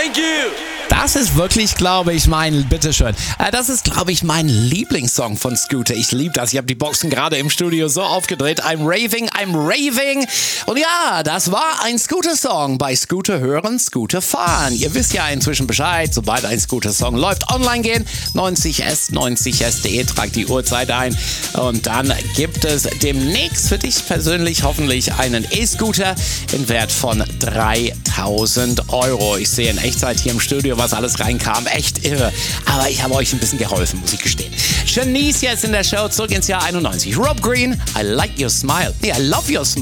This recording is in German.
Thank you. Das ist wirklich, glaube ich, bitteschön. Das ist, glaube ich, mein Lieblingssong von Scooter. Ich liebe das. Ich habe die Boxen gerade im Studio so aufgedreht. I'm raving. Und ja, das war ein Scooter-Song. Bei Scooter hören, Scooter fahren. Ihr wisst ja inzwischen Bescheid. Sobald ein Scooter-Song läuft, online gehen. 90s.de, tragt die Uhrzeit ein. Und dann gibt es demnächst für dich persönlich hoffentlich einen E-Scooter im Wert von 3.000 €. Ich sehe in Echtzeit hier im Studio, was alles reinkam. Echt irre. Aber ich habe euch ein bisschen geholfen, muss ich gestehen. Shanice jetzt in der Show, zurück ins Jahr 91. Rob Green, I like your smile. Nee, I love your smile.